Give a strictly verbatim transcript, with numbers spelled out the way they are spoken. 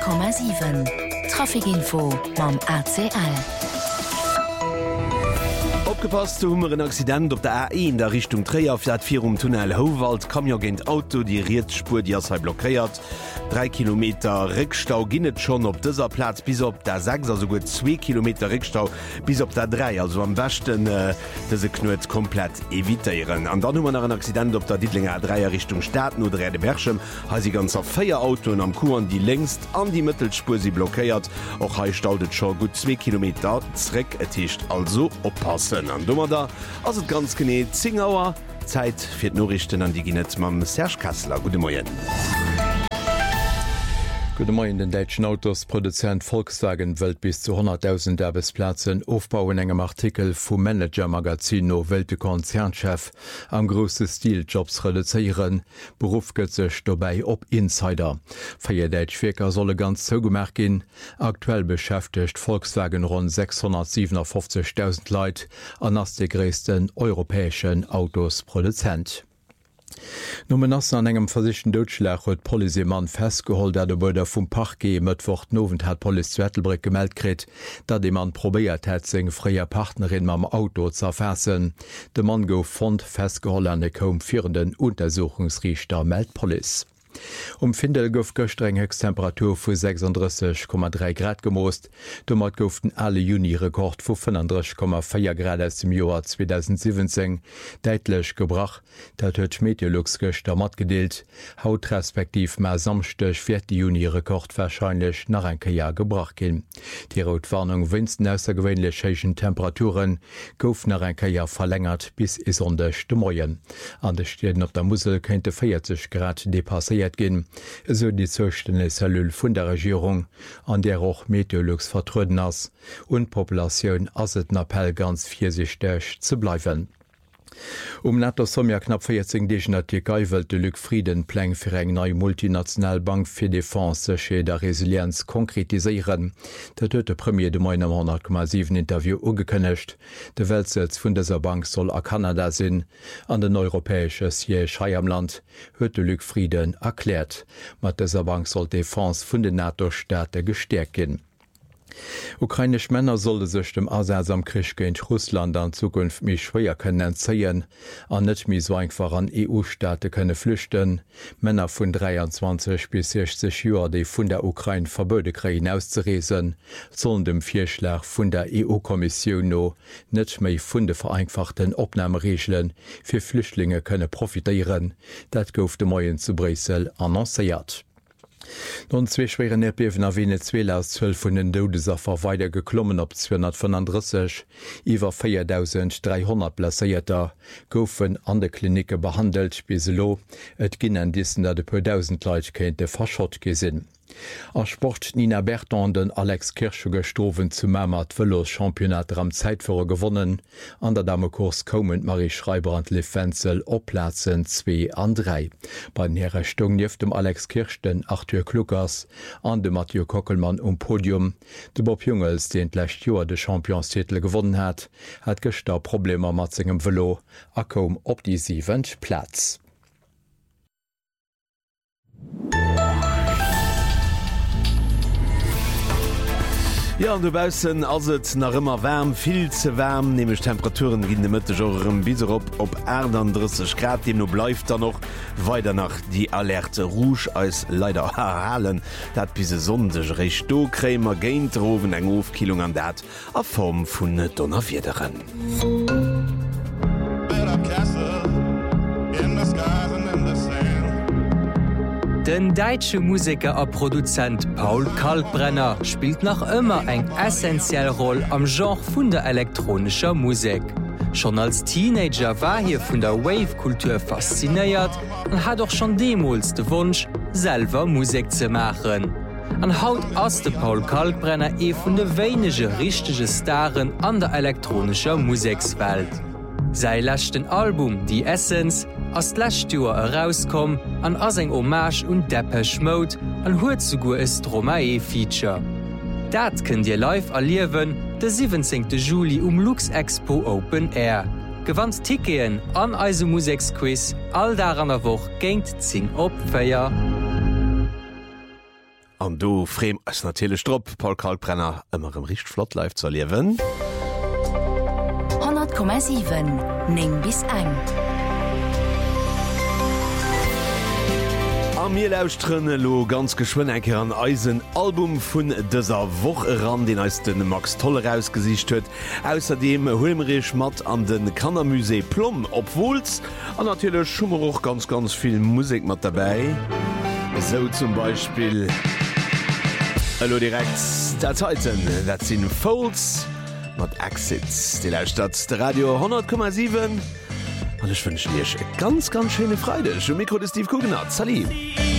Komma sieben. Trafikinfo mam A C L. Gepasst hummer en Accident op der A eins der Richtung Träer fährt vier um Tunnel Howald kam jo gent Auto die Rietspur die sei blockiert. drei Kilometer Rückstau ginnet schon op dieser Platz bis op der sechs also gut zwei Kilometer Rückstau bis op der drei also am besten äh, se knut komplett evitieren. An dann hummer nach ein Accident op der Dietlinger A drei Richtung Staaten oder Rede Berchem ha sie ganzer Feierauto am Kuren die längst an die Mittelspur sie blockiert auch ha staudet schon gut zwei Kilometer Zreck ertischcht also oppassen. An dummer da ass et ganz gené Zingauer Zeit fir Norrichten an die Ginet mam Serge Kassler. Gute Morgen. Gute Morgen, den deutschen Autosproduzent Volkswagen wëlt bis zu hunderttausend Arbeitsplätzen aufbauen. Engem Artikel vum Manager-Magazin no wëlt de Konzernchef am grosse Stil Jobs reduzieren, Beruf gëtt sech dobei op Insider. Feier Deitsch Werker solle ganz zougemerk gin. Aktuell beschäftigt Volkswagen rund sechshundertsiebenundfünfzigtausend Leute an ass de gréessten europäischen Autosproduzent. Nommen ass an engem versichten Deutschlech huet Polizeemann festgeholt, dat de Bürder vum Parquet mëttwoch Nowen hat Poli Wettelbrick gemeldt krit, dat de Mann probéiert het seg fréier Partnerin mam Auto zerfässen. De Mann gouf fond festgeholt an de kom virenden Untersuchungsrichter meldt Police. Um Findel gouf gëstreng Höchsttemperatur vu sechsunddreißig Komma drei Grad gemoost, dommer gouften alle Juni-Rekord vu fünfunddreißig Komma vier Grad aus dem Joar zweitausendsiebzehn deitlech gebracht, dat huet Meteorlux gëchter mat gedeelt, haut respektiv ma samstech fir die Juni-Rekord wahrscheinlich nach enke Jahr gebracht gin. Die Rotwarnung winsten aussergewöhnlichschen Temperaturen gouf nach enke Jahr verlängert bis isondech de Moien. An de Steden op der Musel könnte vierzig Grad depassiert gin, eso die zochtene Cellul vun der Regierung, an der auch Meteorlux vertruden ass und Populationun ass et Appell ganz viersichtig zu bleiben. Um netter Sommer knapp vierzig Degen Türkei wëlt de Lück Frieden Pläng fir eng neii Multinationalbank fir Defense sche der Resilienz konkretiseieren. Dat huet de Premier de Mai am hundert Komma sieben Interview ugekënnecht. De Weltsitz vun deser Bank soll a Kanada sinn, an den europäesche Siege am Land huet de Lück Frieden erklärt. Mat deser Bank soll Defense vun den NATO-Staate gestärkt gin. Ukrainisch Männer sollte sech dem Einsatz am Krieg gegen Russland an Zukunft mich schwer können entziehen, an net mi so einfach an E U-Staate könne flüchten. Männer vun dreiundzwanzig bis sechzig Joer, die vun der Ukraine verböde kriegen auszuresen, sollen dem Vierschlag vun der E U-Kommission no net méi vun de vereinfachten Opnahmeregeln für Flüchtlinge könne profitieren. Dat gouf de Moien zu Brüssel annonciert. Non zwee schweren Erdbeben a Venezuela aus zwölf vun den Dodesaffer weiter geklommen op zweihundertfünfunddreißig, iwwer viertausenddreihundert Blesséierter goufen an de Klinike behandelt bis lo, et ginnen dissen dat de puer tausend Leiit kéinte verschott gesinn. A Sport Nina Berton den Alex Kirsche gestoven zu Mamat Velos Championat am Zeitführer gewonnen, an der Damekurs komend Marie Schreiber an Liv Wenzel opplatzen zwei an drei. Bei den Herrechtung lief dem Alex Kirsch den Arthur Kluckers an dem Mathieu Kockelmann um Podium. De Bob Jungels, den d'lächt Joer de Championstitel gewonnen hat, hat gestau Probleme mat segem Velo, a kom op die siebent Platz. Ja, an dubausen ass et nach ëmmer wärm, viel ze wärm, nemech Temperaturen ginn de Mëtte Jorem bis op op dreißig Grad, dem no bleif da noch weiter nach die Alerte Rouge als leider herhalen, dat bise sondech rich do krämer géintrowen eng Ofkilung an dat a Form vun net Donnerwiederen. Den deitsche Musiker a Produzent Paul Kalkbrenner spielt noch immer eng essentiell Roll am Genre vun der elektronischer Musik. Schon als Teenager war hier vun der Wave-Kultur fasziniert und hat auch schon demols de Wunsch, selber Musik zu machen. An haut ass de Paul Kalkbrenner e vun de weinige richtige Starren an der elektronischer Musikswelt. Sei lächten Album Die Essence ass d'Lächtjoer herauskom an ass eng Hommage und Depeche Mode an huet zugur e Stromae-Feature. Dat kën Dir live erliewen de siebzehnten Juli um Lux Expo Open Air. Gewandt Tikeen an eise Musiksquiz all daran a woch géint zing op Féier. An du Frem ass na Telestrop Paul Kalkbrenner ëmmer em rich Flot live zu erliewen. hundert Komma sieben Ning bis eng. Am mir lausstrnne lo ganz geschwen enker an Eisen Album vun dëser woch ran, den als den Max Tolle rausgesicht huet. Außerdem hulmerich mat an den Kannermusee Plomm opwols, an natürlich schummer och ganz ganz viel Musik mat dabei. So zum Beispiel Hallo direkt der Zeiten, dat sinn Folds mat Exits, die Lausstadt der Radio hundert Komma sieben. Und ich wünsche dir ganz, ganz schöne Freude. Schon Mikro des Steve Kugenat. Salut.